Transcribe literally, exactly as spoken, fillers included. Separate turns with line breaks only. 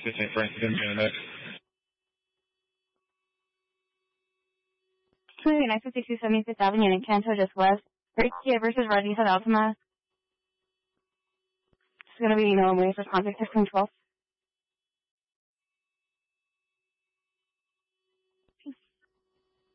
fifteen Francis Indiana next.
twenty-nine fifty-two seventy-fifth Avenue in Canto, just west. Great Kia versus Radisa Altima. It's going to be no way for contact fifteen twelve.